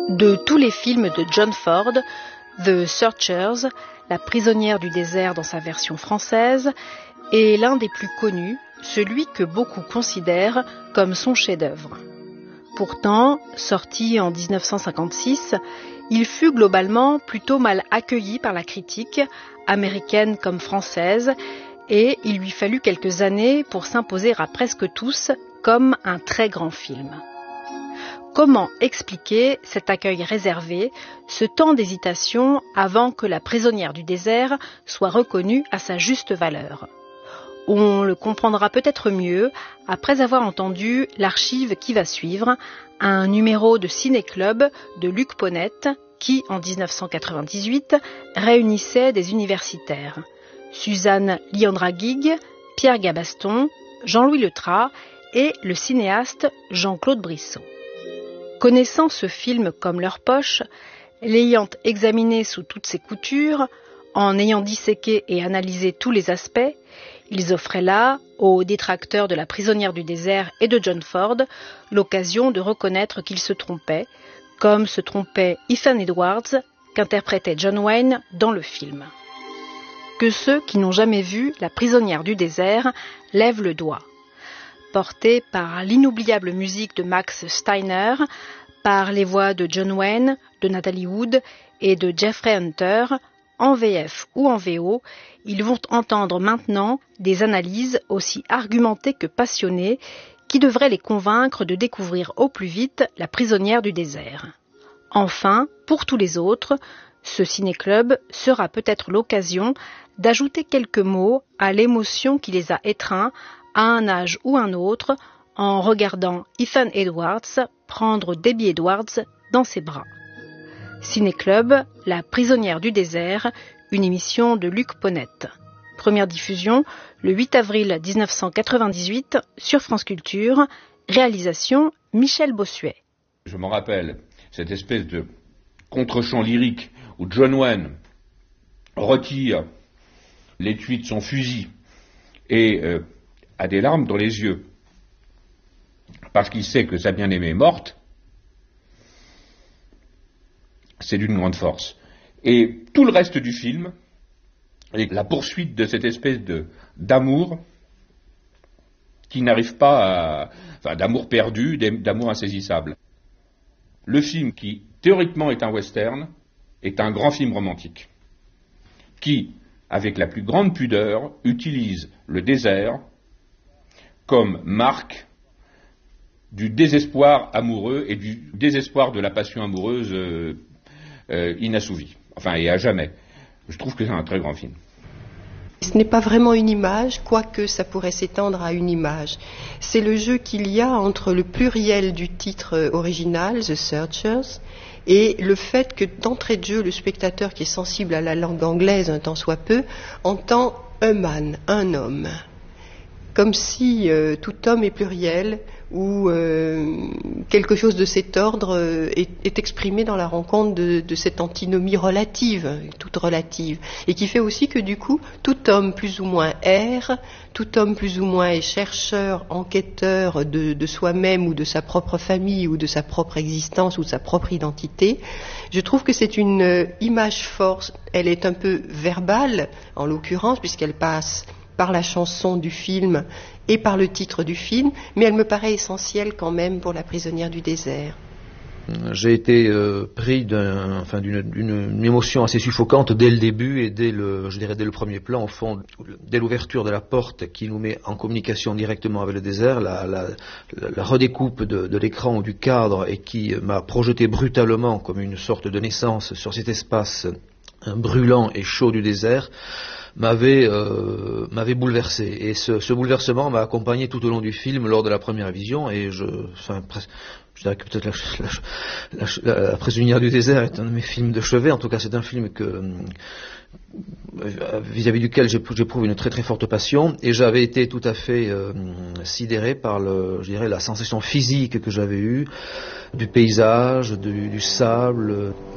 De tous les films de John Ford, The Searchers, La prisonnière du désert dans sa version française, est l'un des plus connus, celui que beaucoup considèrent comme son chef-d'œuvre. Pourtant, sorti en 1956, il fut globalement plutôt mal accueilli par la critique, américaine comme française, et il lui fallut quelques années pour s'imposer à presque tous comme un très grand film. Comment expliquer cet accueil réservé, ce temps d'hésitation avant que La prisonnière du désert soit reconnue à sa juste valeur ? On le comprendra peut-être mieux après avoir entendu l'archive qui va suivre, un numéro de Ciné-Club de Luc Ponette qui, en 1998, réunissait des universitaires. Suzanne Liandra-Guigues, Pierre Gabaston, Jean-Louis Letras et le cinéaste Jean-Claude Brissot. Connaissant ce film comme leur poche, l'ayant examiné sous toutes ses coutures, en ayant disséqué et analysé tous les aspects, ils offraient là, aux détracteurs de La prisonnière du désert et de John Ford, l'occasion de reconnaître qu'ils se trompaient, comme se trompait Ethan Edwards, qu'interprétait John Wayne dans le film. Que ceux qui n'ont jamais vu La prisonnière du désert lèvent le doigt. Porté par l'inoubliable musique de Max Steiner, par les voix de John Wayne, de Natalie Wood et de Jeffrey Hunter, en VF ou en VO, ils vont entendre maintenant des analyses aussi argumentées que passionnées qui devraient les convaincre de découvrir au plus vite La prisonnière du désert. Enfin, pour tous les autres, ce ciné-club sera peut-être l'occasion d'ajouter quelques mots à l'émotion qui les a étreints à un âge ou un autre en regardant Ethan Edwards prendre Debbie Edwards dans ses bras. Ciné-Club, La prisonnière du désert, une émission de Luc Ponette. Première diffusion le 8 avril 1998 sur France Culture, réalisation Michel Bossuet. Je m'en rappelle, cette espèce de contre-champ lyrique où John Wayne retire l'étui de son fusil et a des larmes dans les yeux parce qu'il sait que sa bien-aimée est morte, c'est d'une grande force. Et tout le reste du film est la poursuite de cette espèce d'amour qui n'arrive pas d'amour perdu, d'amour insaisissable. Le film qui, théoriquement, est un western, est un grand film romantique, qui, avec la plus grande pudeur, utilise le désert comme marque du désespoir amoureux et du désespoir de la passion amoureuse inassouvie, et à jamais. Je trouve que c'est un très grand film. Ce n'est pas vraiment une image, quoique ça pourrait s'étendre à une image. C'est le jeu qu'il y a entre le pluriel du titre original, The Searchers, et le fait que d'entrée de jeu, le spectateur qui est sensible à la langue anglaise un tant soit peu, entend a man, un homme. Comme si tout homme est pluriel ou quelque chose de cet ordre est exprimé dans la rencontre de cette antinomie relative, toute relative, et qui fait aussi que du coup, tout homme plus ou moins erre, tout homme plus ou moins est chercheur, enquêteur de soi-même ou de sa propre famille ou de sa propre existence ou de sa propre identité. Je trouve que c'est une image forte, elle est un peu verbale en l'occurrence puisqu'elle passe par la chanson du film et par le titre du film, mais elle me paraît essentielle quand même pour La prisonnière du désert. J'ai été pris d'une émotion assez suffocante dès le début et dès le premier plan, au fond, dès l'ouverture de la porte qui nous met en communication directement avec le désert, la redécoupe de l'écran ou du cadre et qui m'a projeté brutalement comme une sorte de naissance sur cet espace brûlant et chaud du désert, m'avait bouleversé, et ce bouleversement m'a accompagné tout au long du film lors de la première vision, et je dirais que peut-être la prisonnière du désert est un de mes films de chevet. En tout cas, c'est un film vis-à-vis duquel j'éprouve une très très forte passion, et j'avais été tout à fait sidéré par la sensation physique que j'avais eue du paysage, du sable,